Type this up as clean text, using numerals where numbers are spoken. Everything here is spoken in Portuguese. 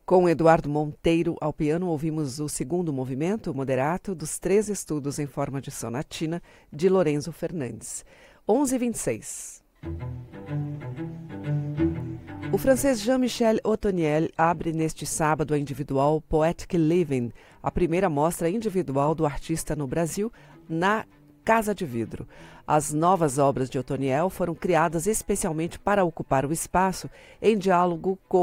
Com Eduardo Monteiro ao piano, ouvimos o segundo movimento, o moderato, dos 3 estudos em forma de sonatina, de Lorenzo Fernandes. 11h26. O francês Jean-Michel Otoniel abre neste sábado a individual Poetic Living, a primeira mostra individual do artista no Brasil, na Casa de Vidro. As novas obras de Otoniel foram criadas especialmente para ocupar o espaço em diálogo com